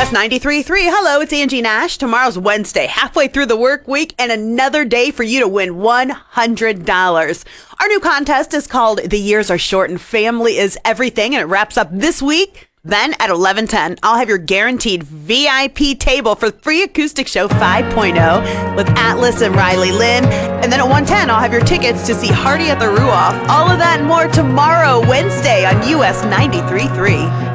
US 93.3. Hello, it's Angie Nash. Tomorrow's Wednesday, halfway through the work week, and another day for you to win $100. Our new contest is called The Years Are Short and Family is Everything, and it wraps up this week. Then at 11:10, I'll have your guaranteed VIP table for Free Acoustic Show 5.0 with Atlas and Riley Lynn. And then at 1:10, I'll have your tickets to see Hardy at the Ruoff. All of that and more tomorrow, Wednesday, on US 93.3.